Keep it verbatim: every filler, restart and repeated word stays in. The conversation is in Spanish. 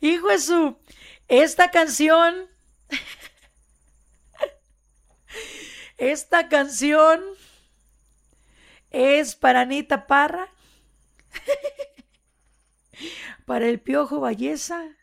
Hijo de su, esta canción, esta canción es para Anita Parra, para el Piojo Valleza